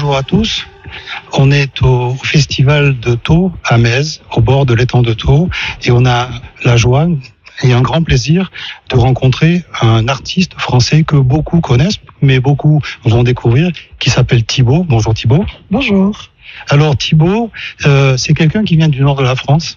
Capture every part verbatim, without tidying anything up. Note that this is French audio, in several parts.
bonjour à tous. On est au festival de Thau à Metz, au bord de l'étang de Thau, et on a la joie et un grand plaisir de rencontrer un artiste français que beaucoup connaissent, mais beaucoup vont découvrir, qui s'appelle Thibaut. Bonjour Thibaut. Bonjour. Alors Thibaut, euh, c'est quelqu'un qui vient du nord de la France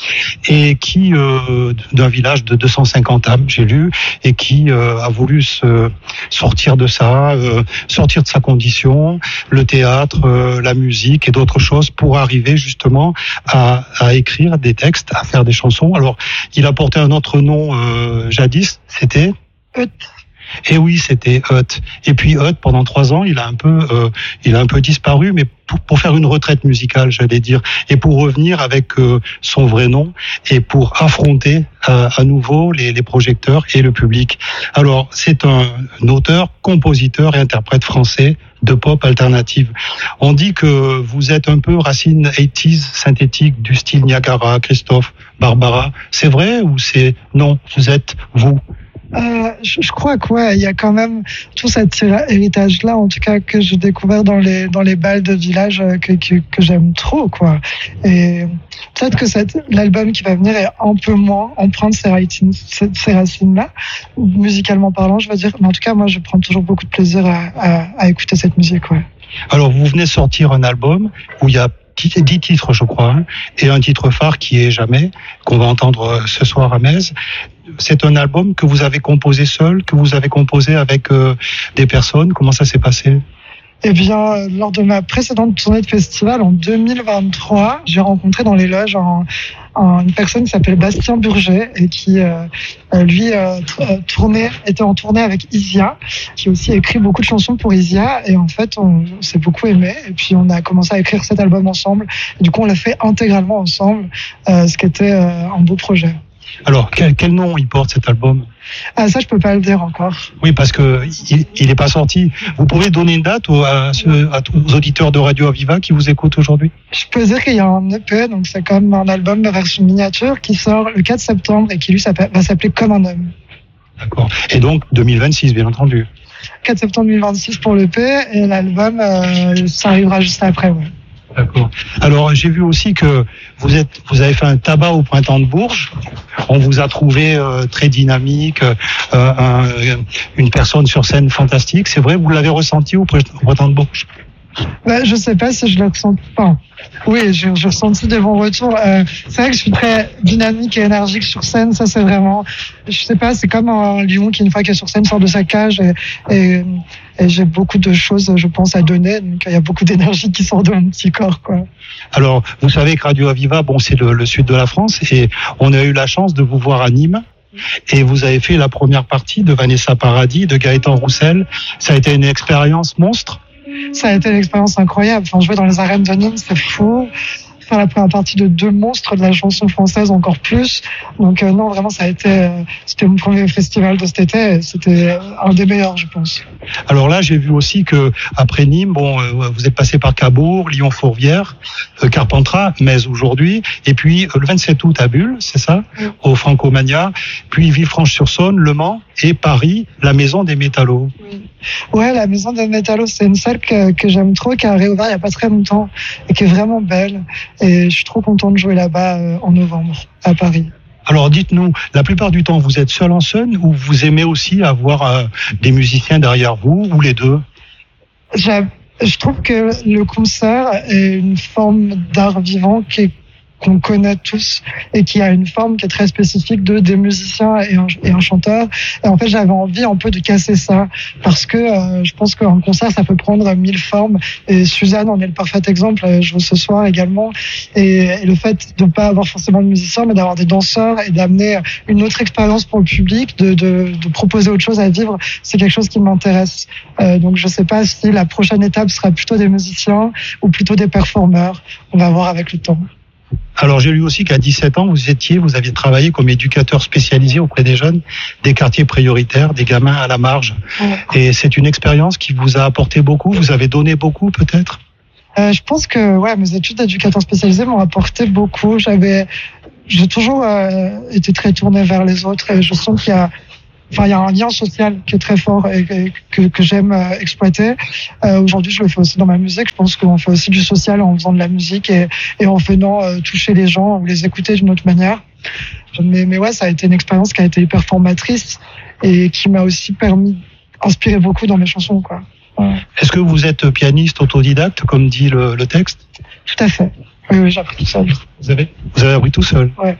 et qui euh, d'un village de deux cent cinquante âmes, j'ai lu, et qui euh, a voulu se sortir de ça, euh, sortir de sa condition, le théâtre, euh, la musique et d'autres choses, pour arriver justement à, à écrire des textes, à faire des chansons. Alors, il a porté un autre nom euh, jadis, c'était Euth. Et oui, c'était Euth. Et puis Euth, pendant trois ans, il a un peu, euh, il a un peu disparu, mais pour, pour faire une retraite musicale, j'allais dire, et pour revenir avec euh, son vrai nom et pour affronter euh, à nouveau les, les projecteurs et le public. Alors, c'est un, un auteur, compositeur et interprète français de pop alternative. On dit que vous êtes un peu racine quatre-vingt-dix synthétique du style Niagara, Christophe, Barbara. C'est vrai ou c'est non? Vous êtes vous? Euh, je, je crois que ouais, il y a quand même tout cet héritage-là, en tout cas que j'ai découvert dans les dans les bals de village euh, que, que que j'aime trop, quoi. Et peut-être que cette, l'album qui va venir est un peu moins empreinte ces racines, ces racines-là, musicalement parlant, je veux dire. Mais en tout cas, moi, je prends toujours beaucoup de plaisir à, à, à écouter cette musique, ouais. Alors, vous venez sortir un album où il y a dix titres, je crois, hein, et un titre phare qui est Jamais, qu'on va entendre ce soir à Metz. C'est un album que vous avez composé seul, que vous avez composé avec euh, des personnes. Comment ça s'est passé? Eh bien, lors de ma précédente tournée de festival en deux mille vingt-trois, j'ai rencontré dans les loges un, un, une personne qui s'appelle Bastien Burger et qui, euh, lui, euh, tournait, était en tournée avec Isia, qui aussi a écrit beaucoup de chansons pour Isia. Et en fait, on, on s'est beaucoup aimé. Et puis, on a commencé à écrire cet album ensemble. Et du coup, on l'a fait intégralement ensemble, euh, ce qui était euh, un beau projet. Alors, quel, quel nom il porte cet album? Ah, ça, je peux pas le dire encore. Oui, parce que il, il est pas sorti. Vous pouvez donner une date aux, à, ceux, à tous aux auditeurs de Radio Aviva qui vous écoutent aujourd'hui? Je peux dire qu'il y a un E P, donc c'est comme un album de version miniature qui sort le quatre septembre et qui lui va s'appeler Comme un homme. D'accord. Et donc deux mille vingt-six, bien entendu. quatre septembre deux mille vingt-six pour l'E P et l'album, euh, ça arrivera juste après, ouais. D'accord. Alors, j'ai vu aussi que vous êtes, vous avez fait un tabac au Printemps de Bourges. On vous a trouvé euh, très dynamique, euh, un, une personne sur scène fantastique. C'est vrai, vous l'avez ressenti au Printemps de Bourges? Bah, je sais pas si je le ressens pas. Oui, j'ai, j'ai ressenti des bons retours. Euh, c'est vrai que je suis très dynamique et énergique sur scène. Ça, c'est vraiment, je sais pas, c'est comme un lion qui, une fois qu'il est sur scène, sort de sa cage et, et, et j'ai beaucoup de choses, je pense, à donner. Donc, il y a beaucoup d'énergie qui sort de mon petit corps, quoi. Alors, vous savez que Radio Aviva, bon, c'est le, le sud de la France et on a eu la chance de vous voir à Nîmes. Et vous avez fait la première partie de Vanessa Paradis, de Gaëtan Roussel. Ça a été une expérience monstre. Ça a été une expérience incroyable. Enfin, jouer dans les arènes de Nîmes, c'est fou. Faire la première partie de deux monstres de la chanson française, encore plus. Donc euh, non, vraiment, ça a été, euh, c'était mon premier festival de cet été. C'était un des meilleurs, je pense. Alors là, j'ai vu aussi que après Nîmes, bon, euh, vous êtes passé par Cabourg, Lyon-Fourvière, euh, Carpentras, Metz aujourd'hui, et puis euh, le vingt-sept août à Bulle, c'est ça, oui. Au Francomania, puis Villefranche-sur-Saône, Le Mans et Paris, la Maison des Métallos. Oui. Ouais, la Maison des Métallos, c'est une salle que, que j'aime trop, qui a réouvert il y a pas très longtemps et qui est vraiment belle. Et je suis trop contente de jouer là-bas euh, en novembre, à Paris. Alors dites-nous, la plupart du temps, vous êtes seul en scène ou vous aimez aussi avoir euh, des musiciens derrière vous, ou les deux? J'ai, je trouve que le concert est une forme d'art vivant qui est qu'on connaît tous et qui a une forme qui est très spécifique de des musiciens et un, et un chanteur. Et en fait, j'avais envie un peu de casser ça parce que euh, je pense qu'un concert, ça peut prendre mille formes. Et Suzanne en est le parfait exemple. Elle joue ce soir également. Et, et le fait de ne pas avoir forcément de musiciens, mais d'avoir des danseurs et d'amener une autre expérience pour le public, de, de, de proposer autre chose à vivre, c'est quelque chose qui m'intéresse. Euh, donc, je ne sais pas si la prochaine étape sera plutôt des musiciens ou plutôt des performeurs. On va voir avec le temps. Alors, j'ai lu aussi qu'à dix-sept ans, vous étiez, vous aviez travaillé comme éducateur spécialisé auprès des jeunes, des quartiers prioritaires, des gamins à la marge. Ouais. Et c'est une expérience qui vous a apporté beaucoup, vous avez donné beaucoup peut-être? Euh, je pense que ouais, mes études d'éducateur spécialisé m'ont apporté beaucoup. J'avais, j'ai toujours euh, été très tournée vers les autres et je sens qu'il y a enfin, il y a un lien social qui est très fort et, et que, que j'aime euh, exploiter. Euh, aujourd'hui, je le fais aussi dans ma musique. Je pense qu'on fait aussi du social en faisant de la musique et, et en venant euh, toucher les gens ou les écouter d'une autre manière. Mais, mais ouais, ça a été une expérience qui a été hyper formatrice et qui m'a aussi permis, inspiré beaucoup dans mes chansons, quoi. Ouais. Est-ce que vous êtes pianiste autodidacte, comme dit le, le texte? Tout à fait. Oui, oui, j'ai appris tout seul. Vous avez, vous avez appris tout seul? Ouais.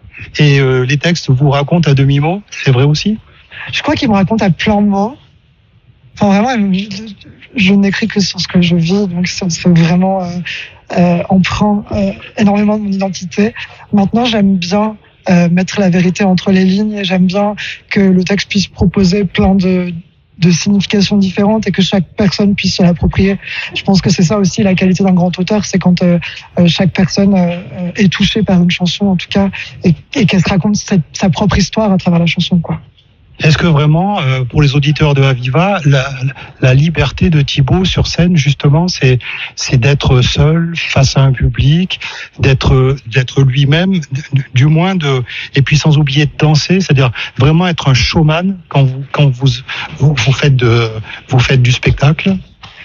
Et euh, les textes vous racontent à demi-mot, c'est vrai aussi? Je crois qu'ils me racontent à plein de mots. Enfin, vraiment, je, je n'écris que sur ce que je vis, donc c'est, c'est vraiment euh, euh, empreint euh, énormément de mon identité. Maintenant, j'aime bien euh, mettre la vérité entre les lignes et j'aime bien que le texte puisse proposer plein de de significations différentes et que chaque personne puisse se l'approprier. Je pense que c'est ça aussi la qualité d'un grand auteur, c'est quand euh, chaque personne euh, est touchée par une chanson en tout cas et, et qu'elle se raconte sa, sa propre histoire à travers la chanson, quoi. Est-ce que vraiment, euh, pour les auditeurs de Aviva, la, la liberté de Thibaut sur scène, justement, c'est, c'est d'être seul face à un public, d'être, d'être lui-même, du moins de, et puis sans oublier de danser, c'est-à-dire vraiment être un showman quand vous, quand vous, vous, vous faites de, vous faites du spectacle?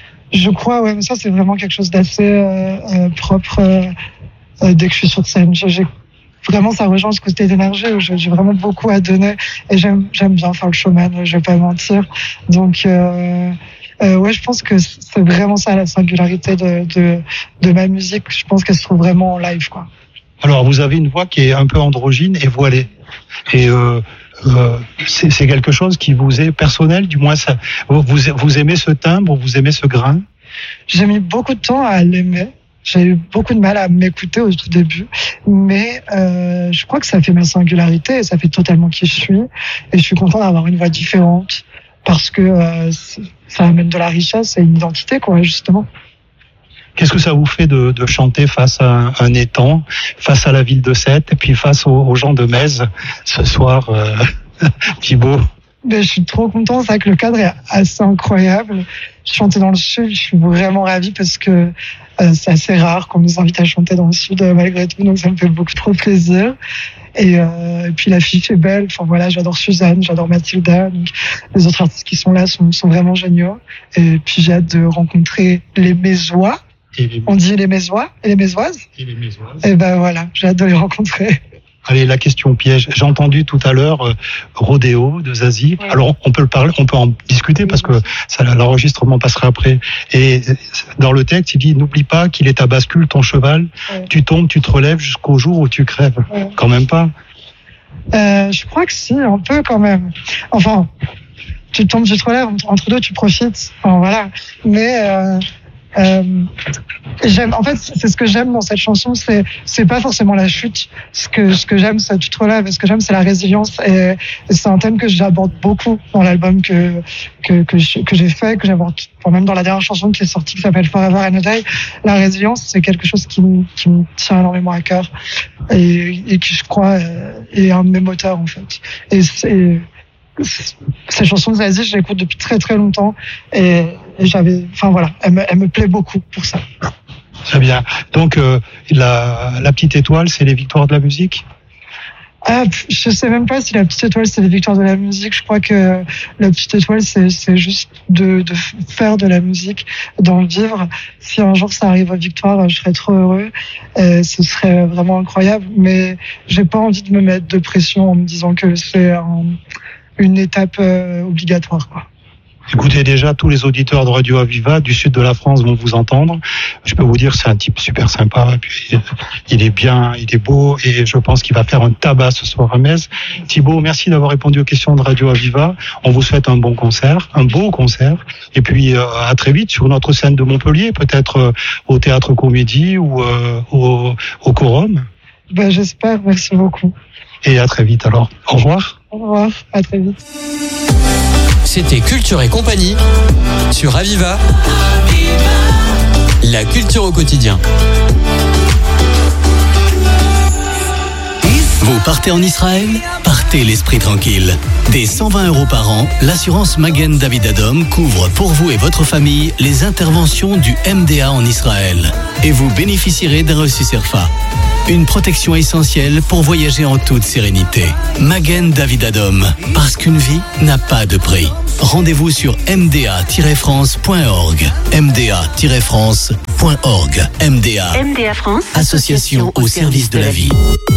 Je crois, ouais, mais ça c'est vraiment quelque chose d'assez euh, euh, propre euh, euh, dès que je suis sur scène. J'ai, j'ai Vraiment, ça rejoint ce côté d'énergie où j'ai vraiment beaucoup à donner et j'aime, j'aime bien faire le showman, je vais pas mentir. Donc, euh, euh, ouais, je pense que c'est vraiment ça la singularité de, de, de ma musique. Je pense qu'elle se trouve vraiment en live, quoi. Alors, vous avez une voix qui est un peu androgyne et voilée. Et euh, euh, c'est, c'est quelque chose qui vous est personnel, du moins, ça, vous, vous aimez ce timbre, vous aimez ce grain? J'ai mis beaucoup de temps à l'aimer. J'ai eu beaucoup de mal à m'écouter au tout début, mais euh, je crois que ça fait ma singularité et ça fait totalement qui je suis. Et je suis content d'avoir une voix différente parce que euh, ça amène de la richesse et une identité, quoi, justement. Qu'est-ce que ça vous fait de, de chanter face à un, un étang, face à la ville de Sète et puis face aux, aux gens de Metz ce soir, euh, Thibaut? Ben, je suis trop content, c'est vrai que le cadre est assez incroyable. Je chantais dans le sud, je suis vraiment ravie parce que euh, c'est assez rare qu'on nous invite à chanter dans le sud euh, malgré tout, donc ça me fait beaucoup trop plaisir. Et, euh, et puis l'affiche est belle, enfin voilà, j'adore Suzanne, j'adore Mathilda, donc les autres artistes qui sont là sont, sont vraiment géniaux. Et puis j'ai hâte de rencontrer les Mézois. Les... On dit les Mézois et les Mézoises. Et les Mézoises. Et ben voilà, j'ai hâte de les rencontrer. Allez, la question piège. J'ai entendu tout à l'heure euh, Rodéo de Zazie. Ouais. Alors on peut le parler, on peut en discuter parce que ça, l'enregistrement passera après. Et dans le texte, il dit n'oublie pas qu'il est ta bascule, ton cheval. Ouais. Tu tombes, tu te relèves jusqu'au jour où tu crèves. Ouais. Quand même pas. Euh, je crois que si, un peu quand même. Enfin, tu tombes, tu te relèves. Entre deux, tu profites. Enfin voilà. Mais euh, Euh, j'aime, en fait, c'est ce que j'aime dans cette chanson, c'est c'est pas forcément la chute. Ce que ce que j'aime, c'est tu te relèves. Ce que j'aime, c'est la résilience. Et, et c'est un thème que j'aborde beaucoup dans l'album que que que, je, que j'ai fait, que j'aborde, enfin, même dans la dernière chanson qui est sortie, qui s'appelle Forever and a Day. La résilience, c'est quelque chose qui me qui me tient énormément à cœur et, et qui, je crois, est un de mes moteurs en fait. Et c'est cette chanson de Zazie, je l'écoute depuis très très longtemps et, et j'avais, enfin voilà, elle me, elle me plaît beaucoup pour ça. Très bien. Donc euh, la, la petite étoile, c'est les victoires de la musique. Ah, je sais même pas si la petite étoile c'est les victoires de la musique. Je crois que la petite étoile c'est c'est juste de de faire de la musique, d'en vivre. Si un jour ça arrive aux victoires, je serais trop heureux. Et ce serait vraiment incroyable. Mais j'ai pas envie de me mettre de pression en me disant que c'est un une étape euh, obligatoire, quoi. Écoutez, déjà, tous les auditeurs de Radio Aviva du sud de la France vont vous entendre. Je peux vous dire, c'est un type super sympa. Et puis, il est bien, il est beau, et je pense qu'il va faire un tabac ce soir à Metz. Thibaut, merci d'avoir répondu aux questions de Radio Aviva. On vous souhaite un bon concert, un beau concert. Et puis, euh, à très vite sur notre scène de Montpellier, peut-être euh, au Théâtre Comédie ou euh, au, au Quorum. Ben, j'espère. Merci beaucoup. Et à très vite alors. Au revoir. Au revoir. À très vite. C'était Culture et compagnie sur Aviva. La culture au quotidien. Vous partez en Israël ? Partez l'esprit tranquille. Dès cent vingt euros par an, l'assurance Magen David Adom couvre pour vous et votre famille les interventions du M D A en Israël. Et vous bénéficierez d'un reçu CERFA. Une protection essentielle pour voyager en toute sérénité. Magen David Adom, parce qu'une vie n'a pas de prix. Rendez-vous sur m d a tiret france point org. m d a tiret france point org. M D A. M D A France, Association au service de la vie.